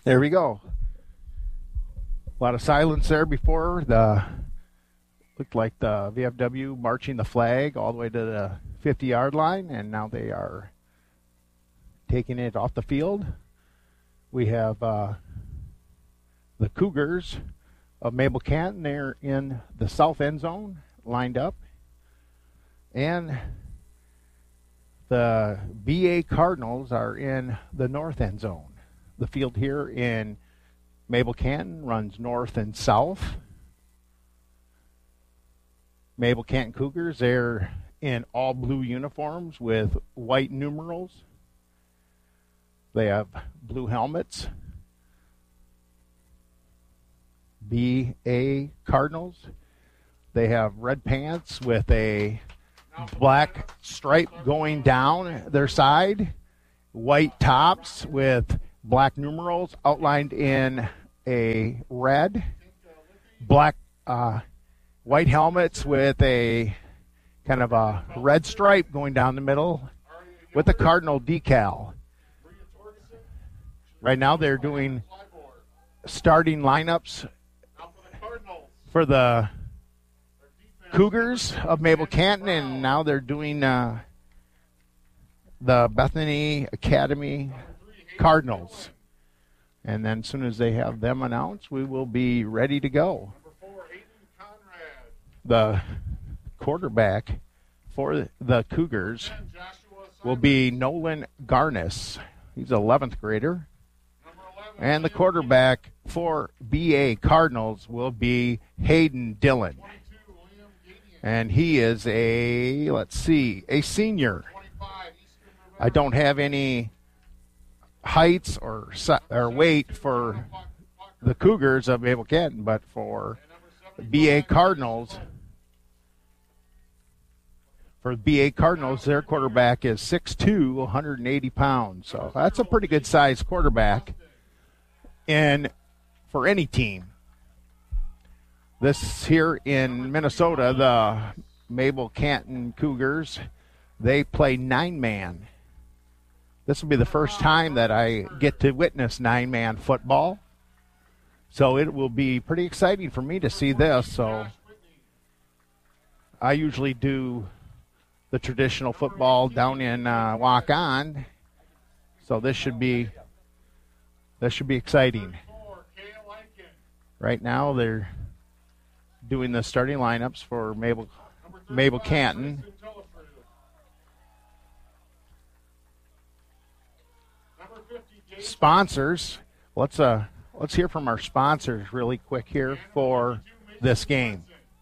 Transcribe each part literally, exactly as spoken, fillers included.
There we go. A lot of silence there before. The looked like the V F W marching the flag all the way to the fifty-yard line, and now they are taking it off the field. We have uh, the Cougars of Mabel Canton. They're in the south end zone, lined up. And the B A Cardinals are in the north end zone. The field here in Mabel Canton runs north and south. Mabel Canton Cougars, they're in all blue uniforms with white numerals. They have blue helmets. B A Cardinals, they have red pants with a black stripe going down their side, white tops with black numerals outlined in a red, black uh, white helmets with a kind of a red stripe going down the middle with a Cardinal decal. Right now they're doing starting lineups for the Cougars of Mabel Canton, and now they're doing uh, the Bethany Academy Cardinals. And then as soon as they have them announced, we will be ready to go. The quarterback for the Cougars will be Nolan Garnis. He's an eleventh grader. And the quarterback for B A Cardinals will be Hayden Dillon. And he is a, let's see, a senior. I don't have any heights or or weight for the Cougars of Mabel Canton, but for B A Cardinals, for B A Cardinals, their quarterback is six two, one hundred eighty pounds. So that's a pretty good size quarterback in for any team. This here in Minnesota, the Mabel Canton Cougars, they play nine-man. This will be the first time that I get to witness nine-man football. So it will be pretty exciting for me to see this. So I usually do the traditional football down in uh, Walk-On. So this should be this should be exciting. Right now they're doing the starting lineups for Mabel Mabel Canton. Sponsors. Let's uh let's hear from our sponsors really quick here for this game.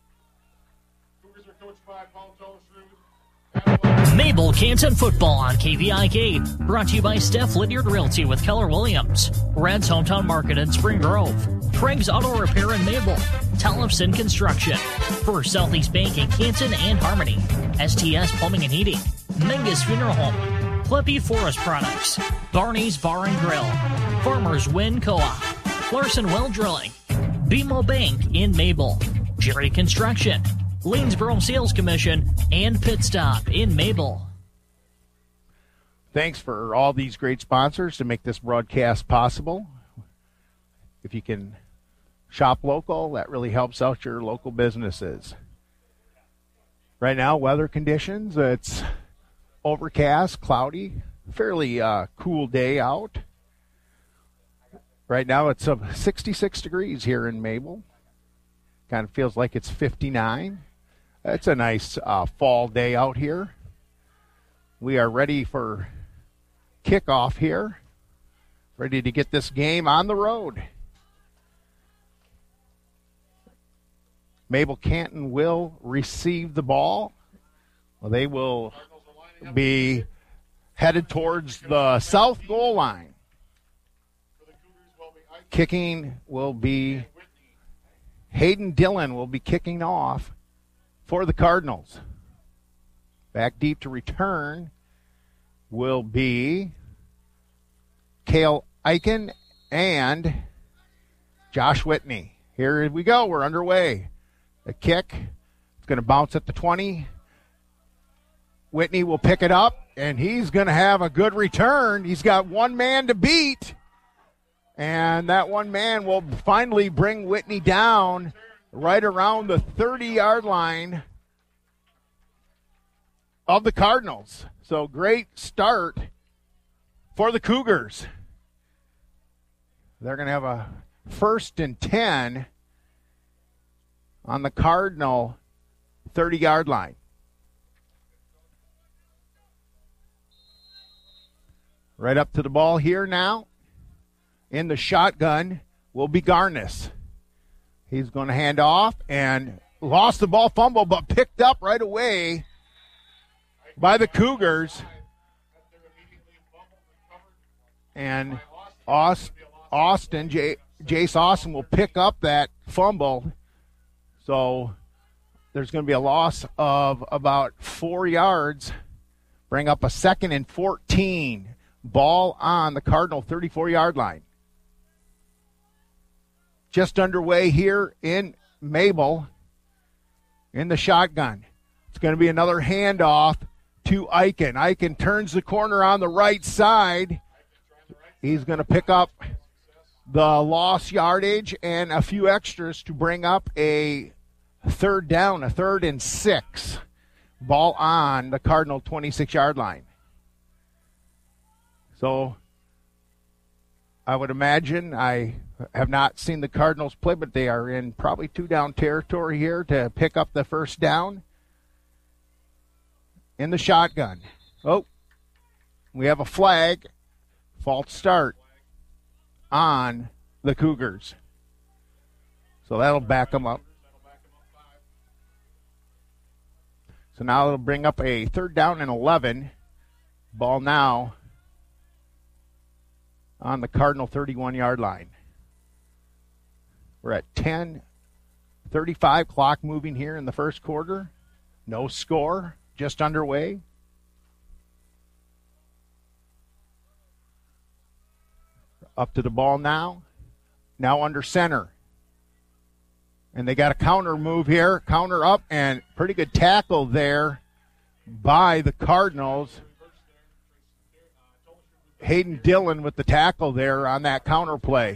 Mabel Canton football on K V I K. Brought to you by Steph Lydiard Realty with Keller Williams, Red's Hometown Market in Spring Grove, Craig's Auto Repair in Mabel, Tellefson Construction, First Southeast Bank in Canton and Harmony, S T S Plumbing and Heating, Mengus Funeral Home, Clippy Forest Products, Barney's Bar and Grill, Farmers Wind Co-op, Larson Well Drilling, B M O Bank in Mabel, Jerry Construction, Lanesboro Sales Commission, and Pit Stop in Mabel. Thanks for all these great sponsors to make this broadcast possible. If you can shop local, that really helps out your local businesses. Right now, weather conditions, it's overcast, cloudy, fairly uh, cool day out. Right now, it's uh, sixty-six degrees here in Mabel. Kind of feels like it's fifty-nine. It's a nice uh, fall day out here. We are ready for kickoff here. Ready to get this game on the road. Mabel Canton will receive the ball. Well, they will be headed towards the south goal line. Kicking will be Hayden Dillon will be kicking off for the Cardinals. Back deep to return will be Cale Eichen and Josh Whitney. Here we go. We're underway. The kick. It's going to bounce at the twenty. Whitney will pick it up, and he's going to have a good return. He's got one man to beat. And that one man will finally bring Whitney down right around the thirty-yard line of the Cardinals. So great start for the Cougars. They're going to have a first and ten on the Cardinal thirty-yard line. Right up to the ball here now. In the shotgun will be Garnis. He's going to hand off and lost the ball, fumble, but picked up right away by the Cougars. And Austin, J- Jace Austin will pick up that fumble. So there's going to be a loss of about four yards. Bring up a second and fourteen. Ball on the Cardinal thirty-four-yard line. Just underway here in Mabel in the shotgun. It's going to be another handoff to Eichen. Eichen turns the corner on the right side. He's going to pick up the lost yardage and a few extras to bring up a third down, a third and six. Ball on the Cardinal twenty-six-yard line. So I would imagine, I have not seen the Cardinals play, but they are in probably two-down territory here to pick up the first down in the shotgun. Oh, we have a flag. False start on the Cougars. So that'll back them up. So now it'll bring up a third down and eleven. Ball now on the Cardinal thirty-one-yard line. We're at ten thirty-five, clock moving here in the first quarter. No score, just underway. Up to the ball now. Now under center. And they got a counter move here. Counter up, and pretty good tackle there by the Cardinals. Hayden Dillon with the tackle there on that counter play.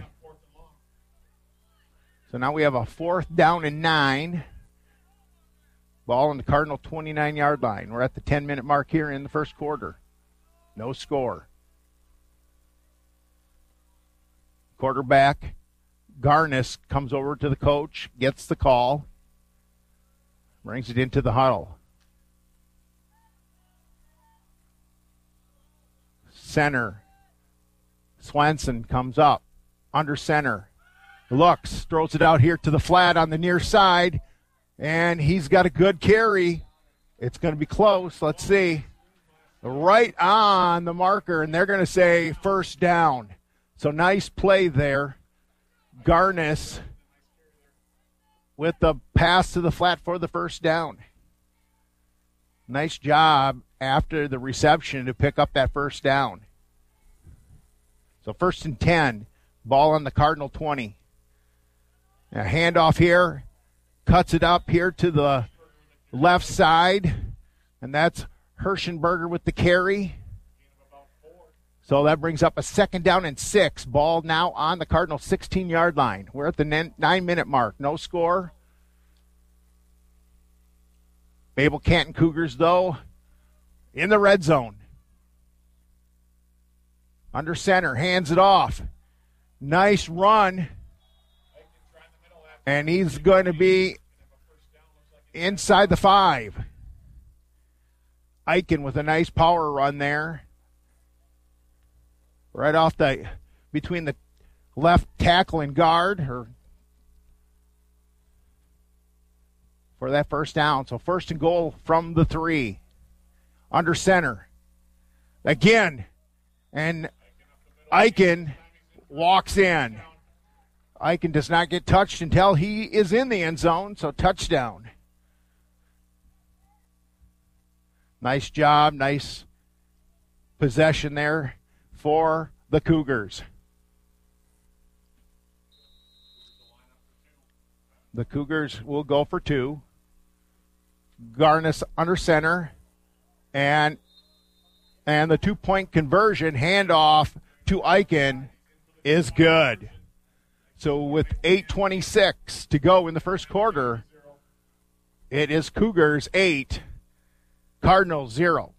So now we have a fourth down and nine. Ball on the Cardinal twenty-nine-yard line. We're at the ten-minute mark here in the first quarter. No score. Quarterback Garnis comes over to the coach, gets the call, brings it into the huddle. Center. Swenson comes up. Under center. Looks, throws it out here to the flat on the near side, and he's got a good carry. It's going to be close. Let's see. Right on the marker, and they're going to say first down. So nice play there. Garnis with the pass to the flat for the first down. Nice job after the reception to pick up that first down. So first and ten, ball on the Cardinal twenty. A handoff here, cuts it up here to the left side, and that's Hirschenberger with the carry. So that brings up a second down and six. Ball now on the Cardinal sixteen-yard line. We're at the nine-minute mark. No score. Mabel Canton Cougars, though, in the red zone. Under center, hands it off. Nice run. And he's going to be inside the five. Eichen with a nice power run there. Right off the, between the left tackle and guard, or for that first down. So first and goal from the three. Under center. Again. And Eichen walks in. Eichen does not get touched until he is in the end zone, so touchdown. Nice job, nice possession there for the Cougars. The Cougars will go for two. Garnis under center. And and the two-point conversion handoff to Eichen is good. So with eight twenty-six to go in the first quarter, it is Cougars eight, Cardinals zero.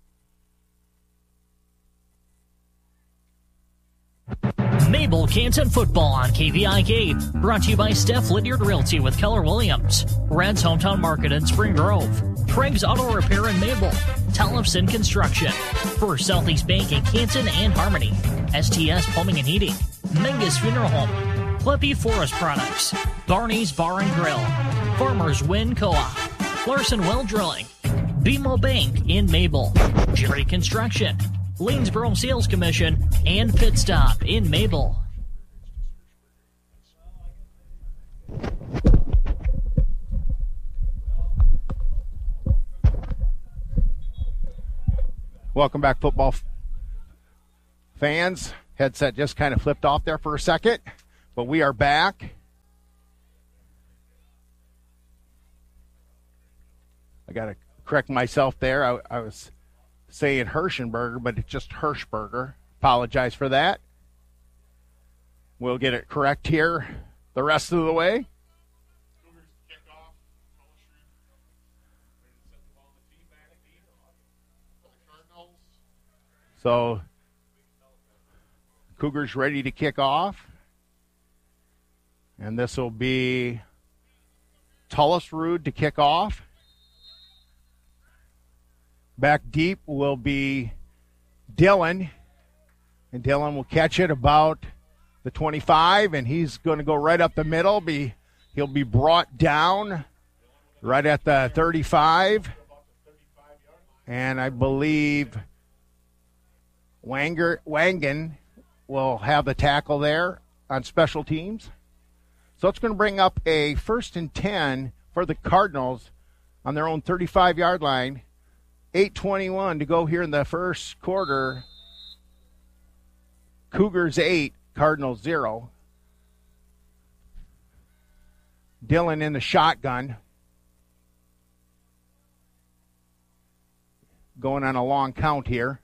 Mabel Canton football on K V I K. Brought to you by Steph Lydiard Realty with Keller Williams. Red's Hometown Market in Spring Grove. Craig's Auto Repair in Mabel. Tellefson Construction. First Southeast Bank in Canton and Harmony. S T S Plumbing and Heating. Mengus Funeral Home. Pleppy Forest Products. Barney's Bar and Grill. Farmers Win Co-op. Larson Well Drilling. B M O Bank in Mabel. Jerry Construction. Lanesboro Sales Commission, and Pit Stop in Mabel. Welcome back, football f- fans. Headset just kind of flipped off there for a second, but we are back. I got to correct myself there. I, I was saying Hirschenberger, but it's just Hirschberger. Apologize for that. We'll get it correct here the rest of the way. So, Cougars ready to kick off. And this will be Tullisrud to kick off. Back deep will be Dillon, and Dillon will catch it about the twenty-five, and he's going to go right up the middle. Be He'll be brought down right at the thirty-five, and I believe Wanger, Wangan will have the tackle there on special teams. So it's going to bring up a first and ten for the Cardinals on their own thirty-five-yard line. eight twenty-one to go here in the first quarter. Cougars eight, Cardinals zero. Dillon in the shotgun. Going on a long count here.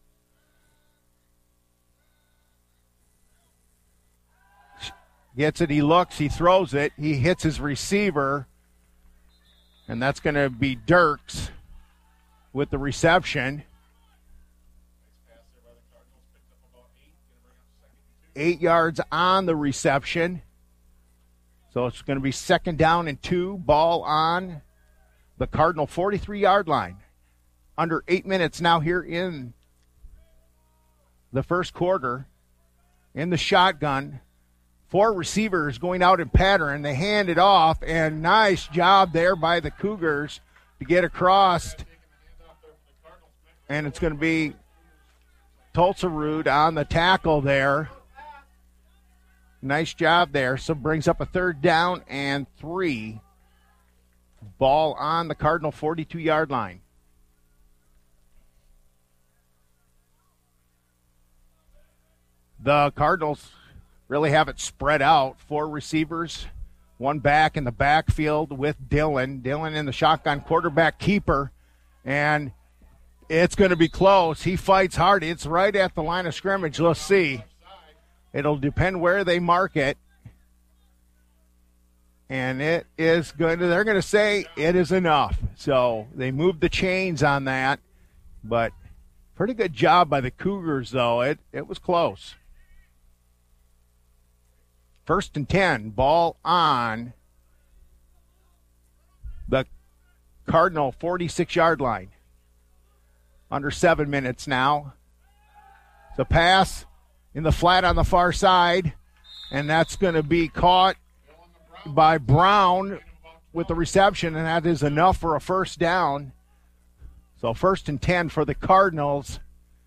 Gets it, he looks, he throws it, he hits his receiver, and that's going to be Dirks with the reception. Eight yards on the reception. So it's going to be second down and two. Ball on the Cardinal forty-three-yard line. Under eight minutes now here in the first quarter. In the shotgun. Four receivers going out in pattern. They hand it off, and nice job there by the Cougars to get across. And it's going to be Tullisrud on the tackle there. Nice job there. So brings up a third down and three. Ball on the Cardinal forty-two-yard line. The Cardinals really have it spread out. Four receivers, one back in the backfield with Dillon. Dillon in the shotgun, quarterback keeper. And it's going to be close. He fights hard. It's right at the line of scrimmage. Let's see. It'll depend where they mark it. And it is going to, they're going to say it is enough. So they moved the chains on that. But pretty good job by the Cougars, though. It, it was close. First and ten, ball on the Cardinal forty-six-yard line. Under seven minutes now. The pass in the flat on the far side, and that's going to be caught by Brown with the reception, and that is enough for a first down. So first and ten for the Cardinals.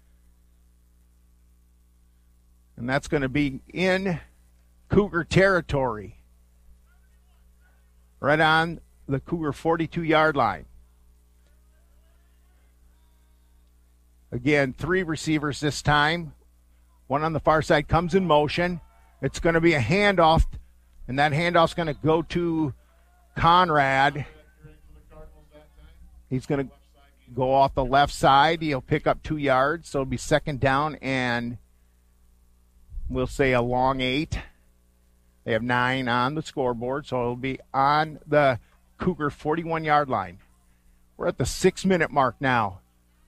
And that's going to be in Cougar territory. Right on the Cougar forty-two-yard line. Again, three receivers this time. One on the far side comes in motion. It's going to be a handoff, and that handoff's going to go to Conrad. He's going to go off the left side. He'll pick up two yards, so it'll be second down and we'll say a long eight. They have nine on the scoreboard, so it'll be on the Cougar forty-one-yard line. We're at the six-minute mark now.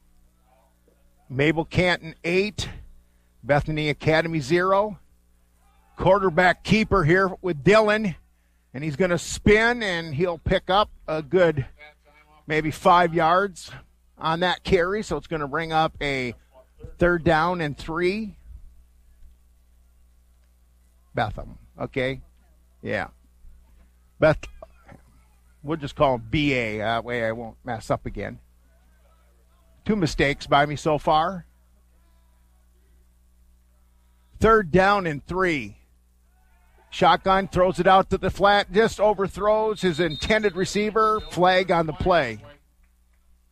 Mabel Canton, eight. Bethany Academy, zero. Quarterback keeper here with Dylan, and he's going to spin, and he'll pick up a good maybe five yards on that carry, so it's going to bring up a third down and three. Bethlehem, okay? Yeah. Beth, we'll just call him B A. That way I won't mess up again. Two mistakes by me so far. Third down and three. Shotgun, throws it out to the flat, just overthrows his intended receiver. Flag on the play.